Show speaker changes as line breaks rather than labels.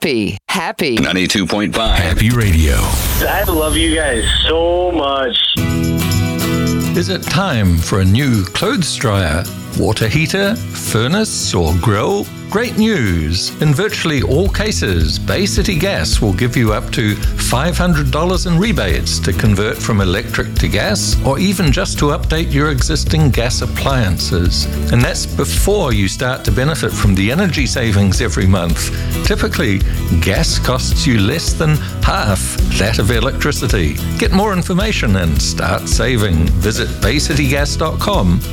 Happy
92.5
Happy Radio.
I love you guys so much.
Is it time for a new clothes dryer, water heater, furnace, or grill? Great news! In virtually all cases, Bay City Gas will give you up to $500 in rebates to convert from electric to gas, or even just to update your existing gas appliances. And that's before you start to benefit from the energy savings every month. Typically, gas costs you less than half that of electricity. Get more information and start saving. Visit baycitygas.com